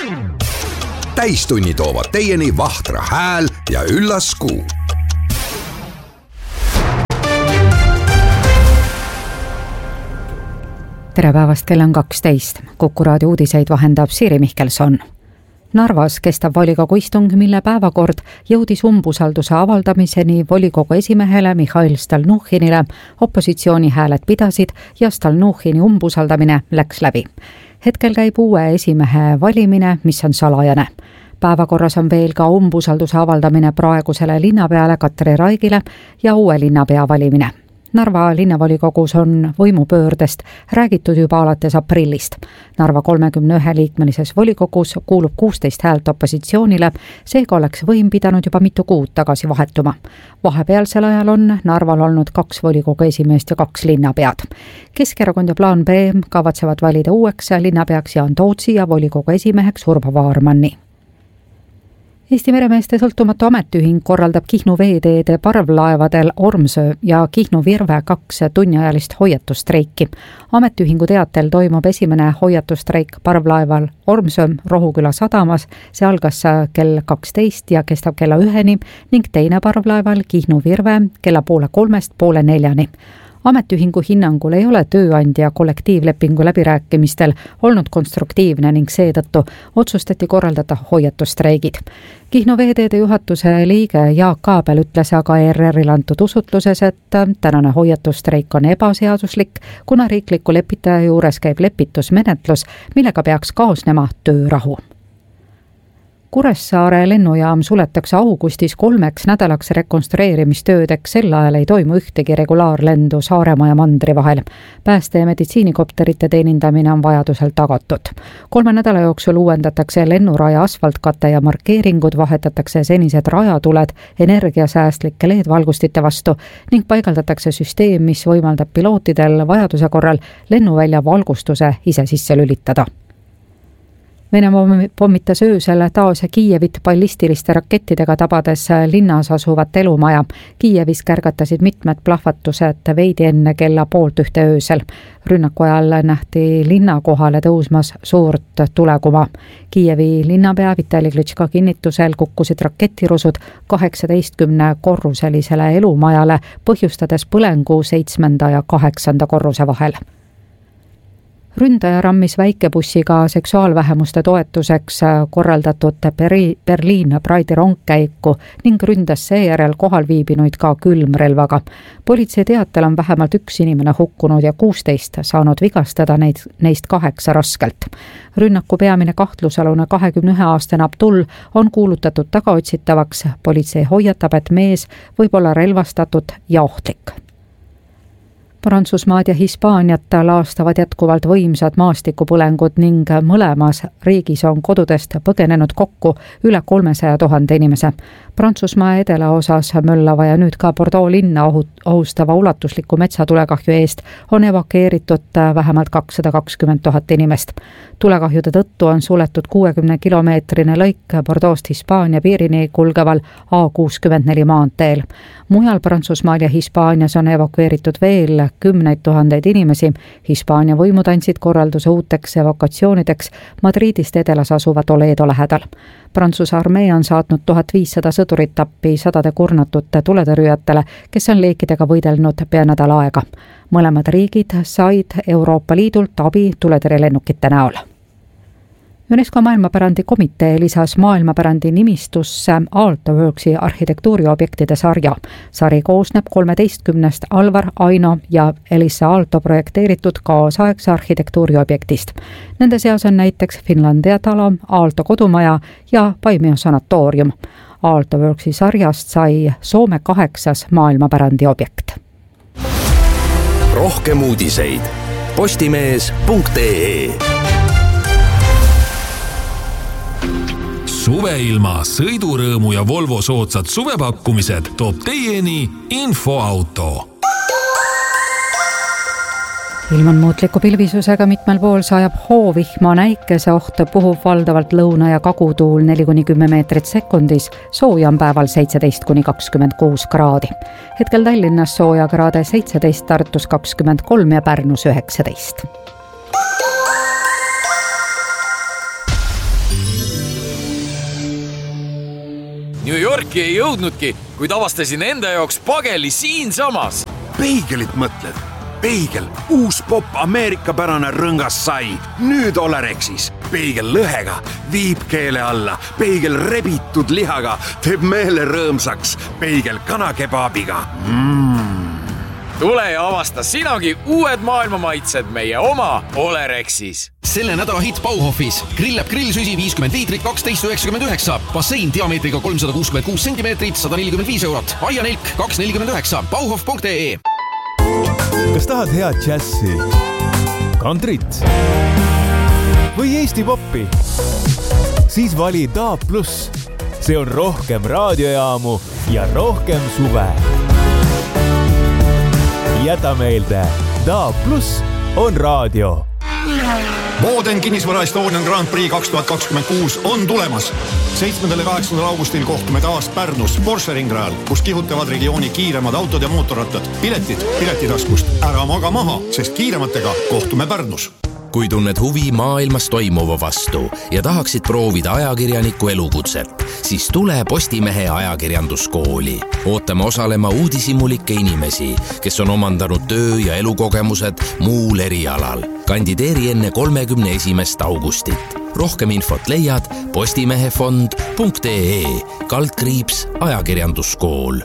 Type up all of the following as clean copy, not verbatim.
Täistunni toovad teieni Vahtra hääl ja üllas Kuu. Tere päevast, kell on 12. Kuku raadio uudiseid vahendab Siiri Mihkelson. Narvas kestab volikogu istung, mille päevakord jõudis umbusalduse avaldamiseni volikogu esimehele Mihhail Stalnuhhinile, opositsiooni hääled pidasid ja Stalnuhhini umbusaldamine läks läbi. Hetkel käib uue esimehe valimine, mis on salajane. Päevakorras on veel ka umbusalduse avaldamine praegusele linnapeale Katri Raigile ja uue linnapea valimine. Narva linnavolikogus on võimupöördest räägitud juba alates aprillist. Narva 31-liikmelises volikogus kuulub 16 häält opositsioonile, seega oleks võim pidanud juba mitu kuud tagasi vahetuma. Vahepealsel ajal on Narval olnud 2 volikogu esimeest ja 2 linnapead. Keskerakond ja Plaan B kavatsevad valida uueks linnapeaks Jaan Tootsi ja volikogu esimeheks Urvo Vaarmanni. Eesti meremeeste sõltumatu ametiühing korraldab Kihnu veeteede parvlaevadel Ormsöö ja Kihnu Virve 2 tunniajalist hoiatustreiki. Ametiühingu teatel toimub esimene hoiatustreik parvlaeval Ormsöö Rohuküla sadamas, see algas kell 12 ja kestab kella 1 ning teine parvlaeval Kihnu Virve kella 2:30–3:40. Ametiühingu hinnangul ei ole tööandja kollektiivlepingu läbirääkimistel olnud konstruktiivne ning seetõttu otsustati korraldada hoiatustreigid. Kihnu veeteede juhatuse liige Jaak Aabel ütles aga ERR-il antud usutluses, et tänane hoiatustreik on ebaseaduslik, kuna riikliku lepitaja juures käib lepitusmenetlus, millega peaks kaasnema töörahu. Kuressaare lennujaam suletakse augustis 3 nädalaks rekonstrueerimistöödeks, sel ajal ei toimu ühtegi regulaarlendu Saaremaa ja Mandri vahel. Pääste- ja meditsiinikopterite teenindamine on vajadusel tagatud. 3 nädala jooksul uuendatakse lennuraja asfaltkate ja markeeringud, vahetatakse senised rajatuled energiasäästlike LED-valgustite vastu ning paigaldatakse süsteem, mis võimaldab pilootidel vajaduse korral lennuvälja valgustuse ise sisse lülitada. Venemaa pommitas öösel taas Kiievit ballistiliste rakettidega tabades linnas asuvat elumaja. Kiievis kärgatasid mitmed plahvatused veidi enne kella 12:30 öösel. Rünnaku ajal nähti linna kohale tõusmas suurt tulekuma. Kiievi linnapea Vitali Klitschko kinnitusel kukkusid raketirusud 18 korruselisele elumajale, põhjustades põlengu 7. ja 8. korruse vahel. Ründaja rammis väikebussiga seksuaalvähemuste toetuseks korraldatud Berliin Pride'i rongkäiku ning ründas seejärel kohal viibinuid ka külmrelvaga. Politsei teatel on vähemalt 1 inimene hukkunud ja 16 saanud vigastada, neist 8 raskelt. Rünnaku peamine kahtlusalune 21-aastane Abdul on kuulutatud tagaotsitavaks. Politsei hoiatab, et mees võib olla relvastatud ja ohtlik. Prantsusmaad ja Hispaaniat laastavad jätkuvalt võimsad maastikupõlengud ning mõlemas riigis on kodudest põgenenud kokku üle 300 000 inimese. Prantsusmaa edelaosas möllava ja nüüd ka Bordeaux linna ohustava ulatusliku metsatulekahju eest on evakueeritud vähemalt 220 000 inimest. Tulekahjude tõttu on suletud 60-kilomeetrine lõik Bordeaux'st Hispaania piirini kulgeval A64 maanteel. Mujal Prantsusmaal ja Hispaanias on evakueeritud veel 10 000 inimesi. Hispaania võimud andsid korralduse uuteks evakatsioonideks Madridist edelas asuva Toledo lähedal. Prantsuse armee on saatnud 1500 sõdurit appi sadade kurnatute tuletõrjujatele, kes on leekidega võidelnud pea nädal aega. Mõlemad riigid said Euroopa Liidult abi tuletõrjelennukite näol. UNESCO maailmapärandi komitee lisas maailmapärandi nimistusse Aalto Worksi arhitektuuriobjektide sarja. Sari koosneb 13 Alvar, Aino ja Elissa Aalto projekteeritud kaasaegse arhitektuuriobjektist. Nende seas on näiteks Finlandia talo, Aalto kodumaja ja Paimio sanatoorium. Aalto Worksi sarjast sai Soome 8. maailmapärandi objekt. Rohkem uudiseid postimees.ee. Suveilma, sõidurõõmu ja Volvo soodsad suvepakkumised toob teieni Infoauto. Ilm on muutliku pilvisusega, mitmel pool sajab hoovihma, näikeseoht, puhub valdavalt lõuna- ja kagutuul 4–10 meetrit sekundis, sooja on päeval 17–26 kraadi. Hetkel Tallinnas sooja kraade 17, Tartus 23 ja Pärnus 19. New Yorki ei jõudnudki, kuid avastasin enda jaoks pageli siinsamas. Peegelit mõtled? Peegel, uus popp Ameerika-pärane rõngas sai. Nüüd Olerexis. Peegel lõhega, viib keele alla. Peegel rebitud lihaga, teeb meele rõõmsaks. Peegel kanakebaabiga. Tule ja avasta sinagi uued maailmamaitsed meie oma Olerexis. Selle nädala hitt Bauhofis. Grillab grillsüsi 50 liitrit 12,99. Bassein diameetriga 366 cm 145 €. Aianelk 2,49. Bauhof.ee. Kas tahad head džässi, kantrit või Eesti poppi? Siis vali DAB+. See on rohkem raadiojaamu ja rohkem suve. Jäta meelde, DAB+ on raadio. Boden kinnisvara Estonian Grand Prix 2026 on tulemas. 7. ja 8. augustil kohtume taas Pärnus Porsche ringrajal, kus kihutavad regiooni kiiremad autod ja mootorrattad. Piletid piletitaskust. Ära maga maha, sest kiirematega kohtume Pärnus. Kui tunned huvi maailmas toimuva vastu ja tahaksid proovida ajakirjaniku elukutset, siis tule Postimehe ajakirjanduskooli. Ootame osalema uudishimulikke inimesi, kes on omandanud töö- ja elukogemused muul erialal. Kandideeri enne 31. augustit. Rohkem infot leiad postimehefond.ee/ajakirjanduskool.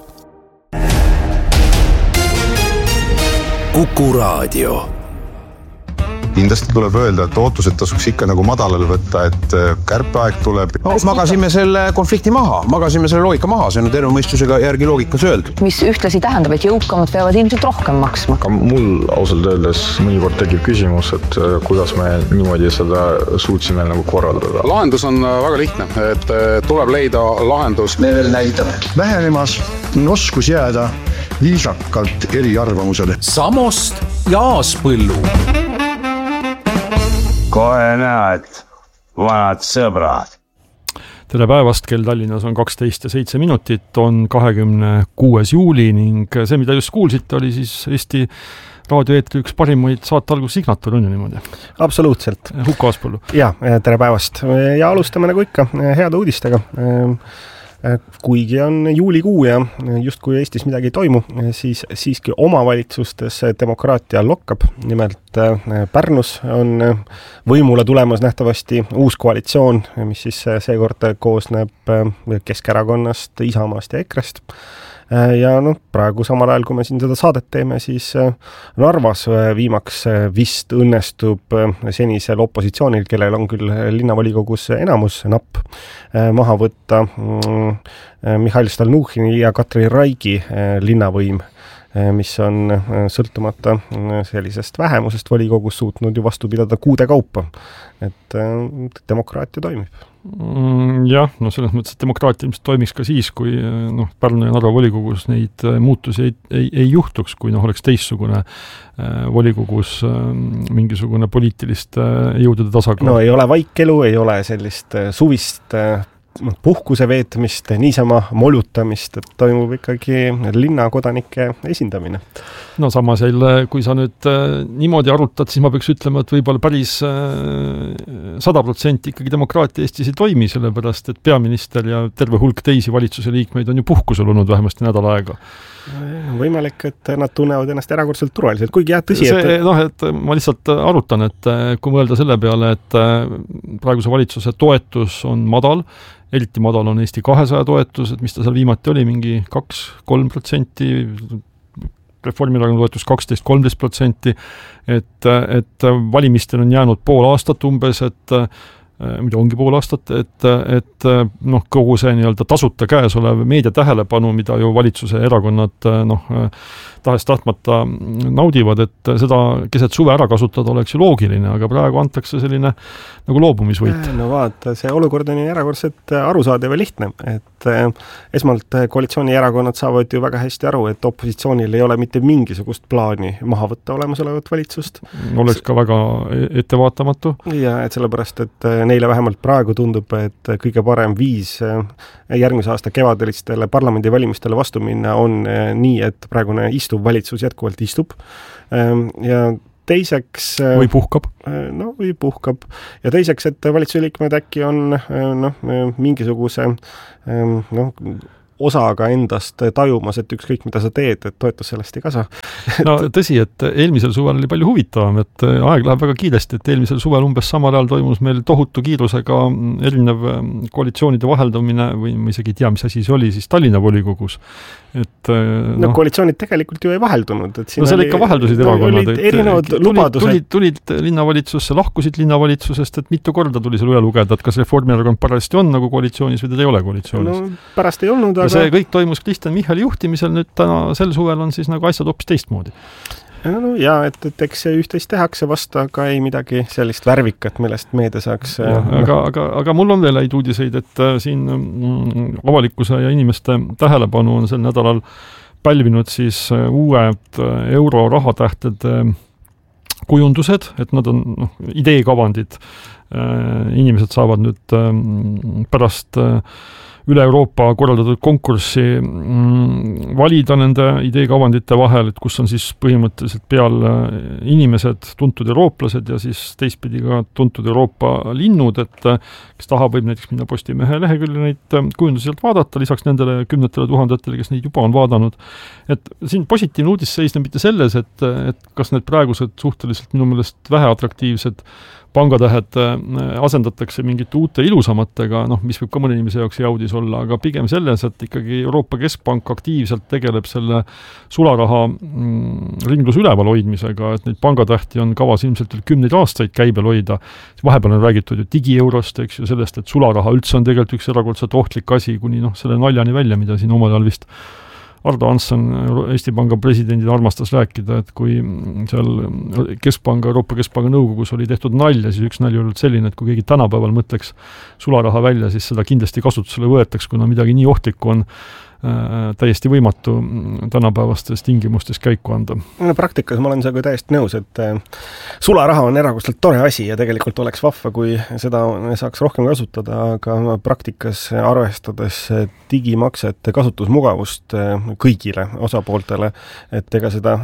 Kuku Raadio. Kindlasti tuleb öelda, et ootused tasuks ikka nagu madalale võtta, et kärpeaeg tuleb. Magasime selle konflikti maha, magasime selle loogika maha, see on terve mõistusega järgi loogikas öeldud. Mis ühtlasi tähendab, et jõukamad peavad ilmselt rohkem maksma. Aga mul ausalt öeldes mõnikord tekib küsimus, et kuidas me niimoodi seda suutsime nagu korraldada. Lahendus on väga lihtne, et tuleb leida lahendus. Me veel näitame. Vähenemas on oskus jääda viisakalt eri arvamusele. Samost ja Aaspõllu. Kohe näed, vanad sõbrad. Tere päevast, kell Tallinnas on 12:07, on 26. juuli ning see, mida just kuulsite, oli siis Eesti raadioeetri üks parimaid saate algus signatur, on ju niimoodi? Absoluutselt. Hukka Aaspõllu. Ja, tere päevast. Ja alustame nagu ikka heade uudistega. Kuigi on juulikuu ja justkui Eestis midagi ei toimu, siis siiski omavalitsustes demokraatia lokkab. Nimelt Pärnus on võimule tulemas nähtavasti uus koalitsioon, mis siis seekord koosneb Keskerakonnast, Isamaast ja EKRE-st. Ja praegu samal ajal, kui me siin seda saadet teeme, siis Narvas viimaks vist õnnestub senisel opositsioonil, kellel on küll linnavolikogus enamus napp, maha võtta Mihhail Stalnuhhini ja Katri Raigi linnavõim, mis on sõltumata sellisest vähemusest volikogus suutnud ju vastu pidada kuude kaupa. Et demokraatia toimib. Jah, selles mõttes, et demokraatia ilmselt toimiks ka siis, kui Pärnu ja Narva volikogus neid muutusi ei juhtuks, kui oleks teistsugune volikogus mingisugune poliitilist jõudude tasakaal. No ei ole vaikelu, ei ole sellist suvist puhkuse veetmist, niisama molutamist, et toimub ikkagi linnakodanike esindamine. No samas jälle, kui sa nüüd niimoodi arutad, siis ma peaks ütlema, et võib-olla päris 100% ikkagi demokraatia Eestis ei toimi, sellepärast, et peaminister ja terve hulk teisi valitsuse liikmeid on ju puhkusel olnud vähemasti nädal aega. Võimalik, et nad tunnevad ennast erakordselt turvaliselt, kuigi tõsi, et ma lihtsalt arutan, et kui mõelda selle peale, et praeguse valitsuse toetus on madal, eriti madal on Eesti 200 toetus, et mis ta seal viimati oli, mingi 2-3%, Reformierakonna toetus 12-13%, et valimistel on jäänud pool aastat umbes, mida ongi pool aastat, et kogu see nii-öelda tasuta käes olev meedia tähelepanu, mida ju valitsuse erakonnad tahes tahtmata naudivad, et seda keset suve ära kasutada oleks ju loogiline, aga praegu antakse selline nagu loobumisvõit. No vaata, see olukord on ju erakordselt arusaadav ja lihtne, et esmalt koalitsioonierakonnad saavad ju väga hästi aru, et opositsioonil ei ole mitte mingisugust plaani maha võtta olemasolevat valitsust. Oleks ka väga ettevaatamatu. Ja et sellepärast, et neile vähemalt praegu tundub, et kõige parem viis järgmise aasta kevadelistele parlamendivalimistele vastu minna on nii, et praegune istuv valitsus jätkuvalt istub ja teiseks või puhkab. Või puhkab. Ja teiseks, et valitsuse liikmed äkki on mingisuguse osaga endast tajumas, et ükskõik mida sa teed, et toetus sellest ei kasa. No tõsi, et eelmisel suvel oli palju huvitavam, et aeg läheb väga kiiresti, et eelmisel suvel umbes samal ajal toimus meil tohutu kiirusega erinev koalitsioonide vaheldumine või ma isegi ei tea, mis asi see oli siis Tallinna volikogus. Et, koalitsioonid tegelikult ju ei vaheldunud. Et seal ikka vaheldusid erakonnad. Erinevad lubadused. Tulid linnavalitsusse, lahkusid linnavalitsusest, et mitu korda tuli seal üle lugeda, et kas Reformierakond parajasti on nagu koalitsioonis või ta ei ole koalitsioonis. Pärast ei olnud, ja see kõik toimus Kristjan Michali juhtimisel, nüüd täna sel suvel on siis nagu asjad hoopis teistmoodi. Et eks see üht-teist tehakse vastu, aga ei midagi sellist värvikat, millest meedia saaks... Aga mul on veel häid uudiseid, et siin avalikkuse ja inimeste tähelepanu on sel nädalal pälvinud siis uued eurorahatähtede kujundused, et nad on ideekavandid. Inimesed saavad nüüd pärast üle Euroopa korraldatud konkurssi valida nende ideekavandite vahel, et kus on siis põhimõtteliselt peal inimesed, tuntud eurooplased ja siis teistpidi ka tuntud Euroopa linnud, et kes tahab, võib näiteks minna Postimehe lehekülje neid kujundusi sealt vaadata, lisaks nendele 10 000, kes neid juba on vaadanud. Et siin positiivne uudis seisneb mitte selles, et kas need praegused suhteliselt minu meelest väheatraktiivsed pangatähed asendatakse mingite uute ilusamatega, mis võib ka mõne inimese jaoks hea uudis olla, aga pigem selles, et ikkagi Euroopa Keskpank aktiivselt tegeleb selle sularaha ringluse üleval hoidmisega, et neid pangatähti on kavas ilmselt 10 aastaid käibel hoida. Vahepeal on räägitud ju digieurost, eks ju, sellest, et sularaha üldse on tegelikult üks erakordselt ohtlik asi, kuni selle naljani välja, mida siin omal ajal vist Ardo Hansson, Eesti Panga presidendid armastas rääkida, et kui seal Euroopa Keskpanga nõukogus oli tehtud nalja, siis üks nalja oli selline, et kui keegi tänapäeval mõtleks sularaha välja, siis seda kindlasti kasutusele võetaks, kuna midagi nii ohtlikku on täiesti võimatu tänapäevastes tingimustes käiku anda. Praktikas ma olen sellega täiesti nõus, et sularaha on erakordselt tore asi ja tegelikult oleks vahva, kui seda saaks rohkem kasutada, aga praktikas arvestades digimaksete kasutusmugavust kõigile osapooltele, et ega seda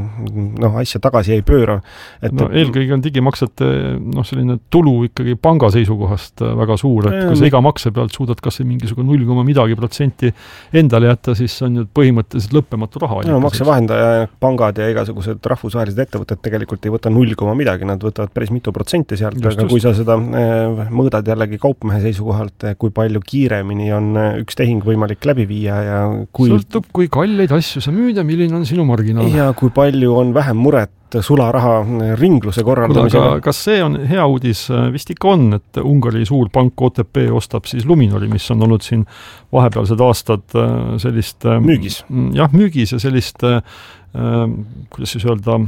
asja tagasi ei pööra. Eelkõige on digimaksete selline tulu ikkagi panga seisukohast väga suur, et kui sa iga makse pealt suudad kas või mingisugune 0,% endale jätta, siis on ju põhimõtteliselt lõppematu raha. Maksevahendaja, pangad ja igasugused rahvusvahelised ettevõtted tegelikult ei võta 0, nad võtavad päris mitu protsenti sealt, aga kui sa seda mõõdad jällegi kaupmehe seisukohalt, kui palju kiiremini on üks tehing võimalik läbi viia ja sõltub, kui kalleid asju sa müüd ja milline on sinu marginaal. Ja kui palju on vähem muret sularaha ringluse korraldamisega. Kas see on hea uudis? Vist ikka on, et Ungari suur pank OTP ostab siis Luminori, mis on olnud siin vahepealsed aastad sellist müügis. Jah, müügis ja sellist kuidas siis öelda,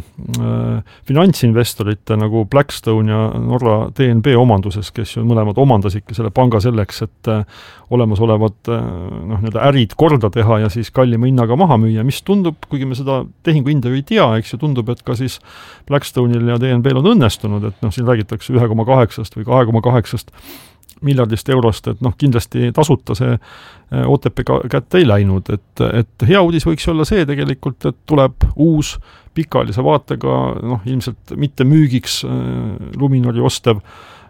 finantsinvestorite nagu Blackstone ja Norra DNB omanduses, kes ju mõlemad omandasidki selle panga selleks, et olemasolevad ärid korda teha ja siis kallima hinnaga maha müüa, mis tundub, kuigi me seda tehingu hinda ju ei tea, eks ju tundub, et ka siis Blackstone'il ja DNB-l on õnnestunud, et siin räägitakse 1,8 või 2,8 miljardist eurost, et kindlasti tasuta see OTP kätte ei läinud, et hea uudis võiks olla see tegelikult, et tuleb uus pikaajalise vaatega, ilmselt mitte müügiks Luminori ostev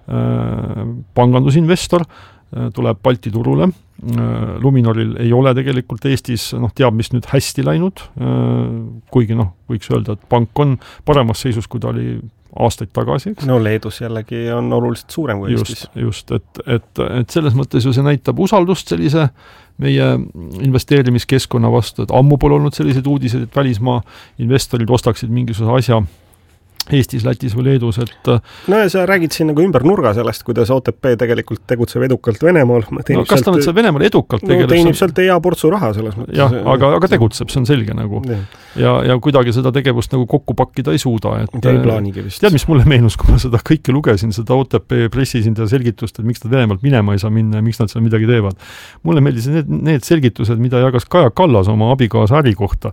pangandusinvestor, tuleb Balti turule. Luminoril ei ole tegelikult Eestis teab, mis nüüd hästi läinud, kuigi võiks öelda, et pank on paremas seisus, kui ta oli aastaid tagasi. Leedus jällegi on oluliselt suurem kui Eestis. Just, et selles mõttes ju see näitab usaldust sellise meie investeerimiskeskkonna vastu, et ammu pole olnud sellised uudised, et välismaa investorid ostaksid mingisuguse asja Eestis, Lätis või Leedus, et ja sa räägid siin nagu ümber nurga sellest, kuidas OTP tegelikult tegutseb edukalt Venemaal. Kas ta nüüd see Venemaal edukalt tegeleb? Teenib sealt hea portsu raha selles mõttes. Jah, aga tegutseb, see on selge nagu. Ja kuidagi seda tegevust nagu kokku pakkida ei suuda. Ei plaanigi vist. Tead, mis mulle meenus, kui ma seda kõike lugesin, seda OTP pressisindaja selgitust, et miks nad Venemaalt minema ei saa minna ja miks nad seal midagi teevad. Mulle meeldis need selgitused, mida jagas Kaja Kallas oma abikaasa äri kohta.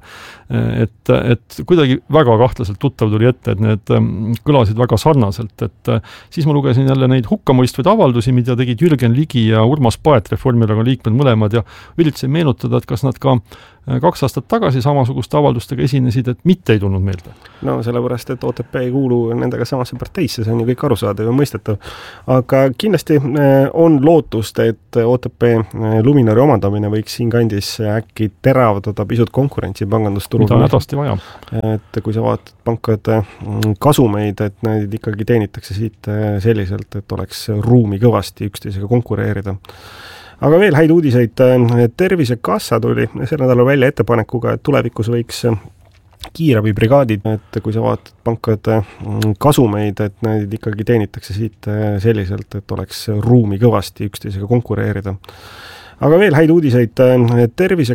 Et kuidagi väga kahtlaselt tuttav tuli ette, et need kõlasid väga sarnaselt, et siis ma lugesin jälle neid hukkamõistvaid avaldusi, mida tegid Jürgen Ligi ja Urmas Paet, Reformierakonna liikmed mõlemad, ja üritasin meenutada, et kas nad ka 2 aastat tagasi samasuguste avaldustega esinesid, et mitte ei tulnud meelde. No sellepärast, et OTP ei kuulu nendega samasse parteisse, see on ju kõik arusaadav ja mõistetav. Aga kindlasti on lootust, et OTP Luminori omandamine võiks siin kandis äkki teravdada pisut konkurentsi pangandusturul. Mida on hädasti vaja. Et kui sa vaatad pankade kasumeid, et neid ikkagi teenitakse siit selliselt, et oleks ruumi kõvasti üksteisega konkureerida. Aga veel häid uudiseid. Tervisekassa tuli sel nädalal välja ettepanekuga, et tulevikus võiks kiirabibrigaadid, et kui sa vaatad pankade kasumeid, et neid ikkagi teenitakse siit selliselt, et oleks ruumi kõvasti üksteisega konkureerida. Aga veel häid uudiseid.